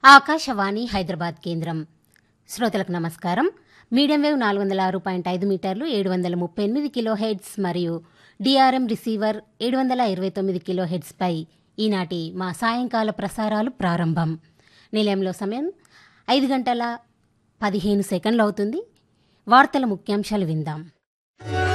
ఆకాశవాణి హైదరాబాద్ కేంద్రం. శ్రోతలకు నమస్కారం. మీడియం వేవ్ 406.5 మీటర్లు 738 కిలోహెర్ట్జ్ మరియు డిఆర్ఎం రిసీవర్ 729 కిలోహెర్ట్జ్పై ఈనాటి మా సాయంకాల ప్రసారాలు ప్రారంభం. నిలయంలో సమయం 5 గంటల 15 సెకండ్లు అవుతుంది. వార్తల ముఖ్యాంశాలు విందాం.